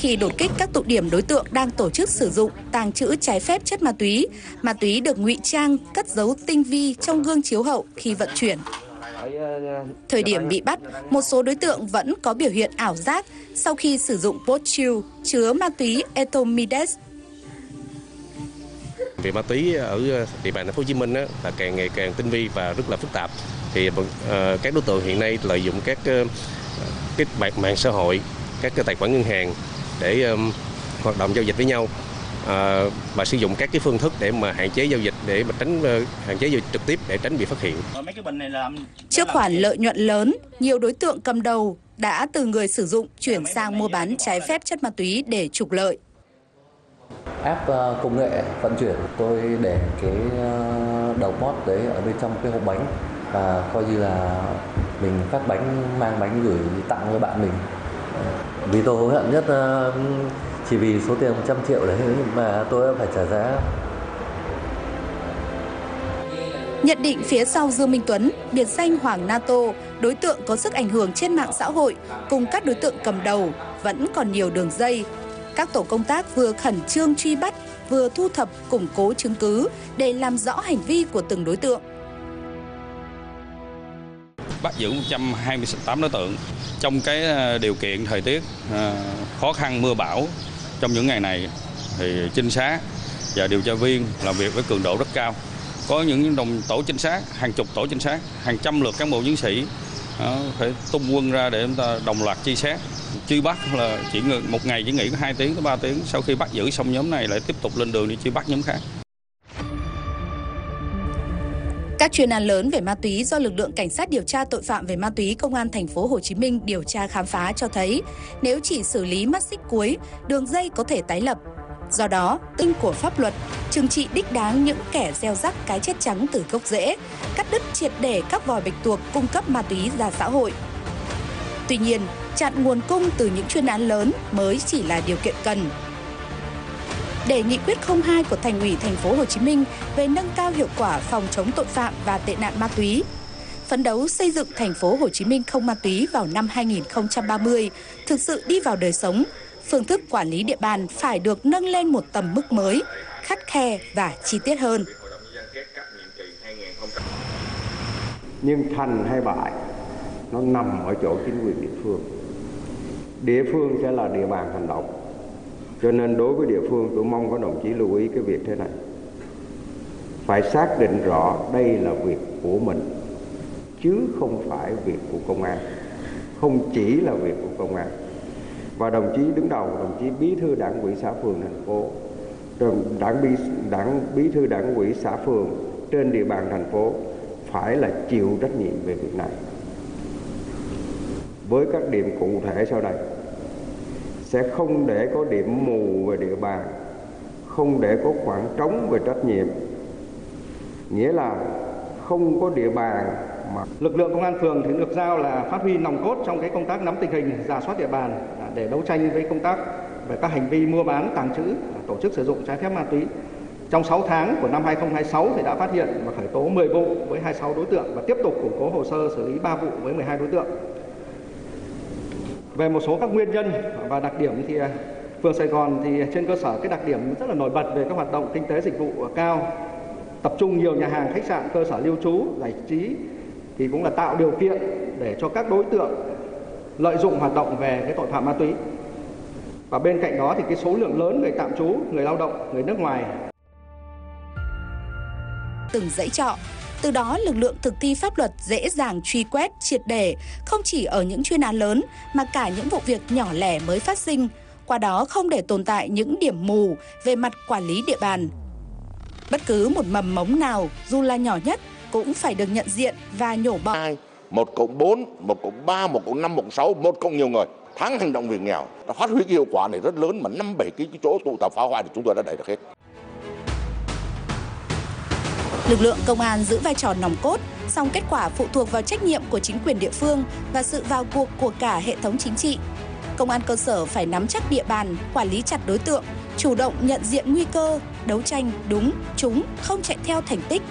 Khi đột kích các tụ điểm đối tượng đang tổ chức sử dụng, tàng trữ trái phép chất ma túy được ngụy trang, cất giấu tinh vi trong gương chiếu hậu khi vận chuyển. Thời điểm bị bắt, một số đối tượng vẫn có biểu hiện ảo giác sau khi sử dụng bốt chill chứa ma túy Etomides. Về ma túy ở địa bàn thành phố Hồ Chí Minh là càng ngày càng tinh vi và rất là phức tạp. Thì các đối tượng hiện nay lợi dụng các mạng xã hội, các tài khoản ngân hàng để hoạt động giao dịch với nhau và sử dụng các phương thức để mà hạn chế giao dịch, để mà hạn chế giao dịch trực tiếp để tránh bị phát hiện. Trước khoản lợi nhuận lớn, nhiều đối tượng cầm đầu đã từ người sử dụng chuyển sang mua bán trái phép chất ma túy để trục lợi. App công nghệ vận chuyển, tôi để cái đầu mót đấy ở bên trong cái hộp bánh và coi như là mình phát bánh, mang bánh gửi tặng với bạn mình. Vì tôi hối hận nhất chỉ vì số tiền 100 triệu đấy mà tôi phải trả giá. Nhận định phía sau Dương Minh Tuấn, biệt danh Hoàng NATO, đối tượng có sức ảnh hưởng trên mạng xã hội cùng các đối tượng cầm đầu vẫn còn nhiều đường dây. Các tổ công tác vừa khẩn trương truy bắt, vừa thu thập củng cố chứng cứ để làm rõ hành vi của từng đối tượng. Bắt giữ 128 đối tượng trong cái điều kiện thời tiết khó khăn mưa bão. Trong những ngày này thì trinh sát và điều tra viên làm việc với cường độ rất cao. Có những tổ trinh sát, hàng chục tổ trinh sát, hàng trăm lượt cán bộ chiến sĩ phải tung quân ra để chúng ta đồng loạt truy xét. Truy bắt là một ngày chỉ nghỉ có 2 tiếng tới 3 tiếng. Sau khi bắt giữ xong nhóm này lại tiếp tục lên đường đi truy bắt nhóm khác. Các chuyên án lớn về ma túy do lực lượng cảnh sát điều tra tội phạm về ma túy công an thành phố Hồ Chí Minh điều tra khám phá cho thấy nếu chỉ xử lý mắt xích cuối, đường dây có thể tái lập. Do đó, tinh của pháp luật trừng trị đích đáng những kẻ gieo rắc cái chết trắng từ gốc rễ, cắt đứt triệt để các vòi bạch tuộc cung cấp ma túy ra xã hội. Tuy nhiên, chặn nguồn cung từ những chuyên án lớn mới chỉ là điều kiện cần. Để nghị quyết 02 của Thành ủy thành phố Hồ Chí Minh về nâng cao hiệu quả phòng chống tội phạm và tệ nạn ma túy, phấn đấu xây dựng thành phố Hồ Chí Minh không ma túy vào năm 2030 thực sự đi vào đời sống, phương thức quản lý địa bàn phải được nâng lên một tầm mức mới, khắt khe và chi tiết hơn. Nhưng thành hay bại, nó nằm ở chỗ chính quyền địa phương. Địa phương sẽ là địa bàn hành động. Cho nên đối với địa phương, tôi mong các đồng chí lưu ý cái việc thế này. Phải xác định rõ đây là việc của mình, chứ không phải việc của công an. Không chỉ là việc của công an. Và đồng chí đứng đầu, đồng chí bí thư đảng ủy xã phường thành phố, bí thư đảng ủy xã phường trên địa bàn thành phố phải là chịu trách nhiệm về việc này. Với các điểm cụ thể sau đây, sẽ không để có điểm mù về địa bàn, không để có khoảng trống về trách nhiệm. Nghĩa là không có địa bàn mà lực lượng công an phường thì được giao là phát huy nòng cốt trong cái công tác nắm tình hình, rà soát địa bàn để đấu tranh với công tác về các hành vi mua bán, tàng trữ, tổ chức sử dụng trái phép ma túy. Trong 6 tháng của năm 2026 thì đã phát hiện và khởi tố 10 vụ với 26 đối tượng và tiếp tục củng cố hồ sơ xử lý 3 vụ với 12 đối tượng. Về một số các nguyên nhân và đặc điểm thì phường Sài Gòn thì trên cơ sở cái đặc điểm rất là nổi bật về các hoạt động kinh tế dịch vụ cao, tập trung nhiều nhà hàng, khách sạn, cơ sở lưu trú, giải trí thì cũng là tạo điều kiện để cho các đối tượng lợi dụng hoạt động về cái tội phạm ma túy. Và bên cạnh đó thì cái số lượng lớn người tạm trú, người lao động, người nước ngoài. Từng dãy trọ, từ đó lực lượng thực thi pháp luật dễ dàng truy quét, triệt để không chỉ ở những chuyên án lớn mà cả những vụ việc nhỏ lẻ mới phát sinh, qua đó không để tồn tại những điểm mù về mặt quản lý địa bàn. Bất cứ một mầm mống nào, dù là nhỏ nhất, cũng phải được nhận diện và nhổ bỏ. 1 cộng 4, 1 cộng 3, 1 cộng 5, 1 cộng 6, 1 cộng nhiều người. Tháng hành động vì nghèo, nó phát huy cái hiệu quả này rất lớn mà 5-7 cái chỗ tụ tập phá hoại thì chúng tôi đã đẩy được hết. Lực lượng công an giữ vai trò nòng cốt, song kết quả phụ thuộc vào trách nhiệm của chính quyền địa phương và sự vào cuộc của cả hệ thống chính trị. Công an cơ sở phải nắm chắc địa bàn, quản lý chặt đối tượng, chủ động nhận diện nguy cơ, đấu tranh đúng, trúng, không chạy theo thành tích,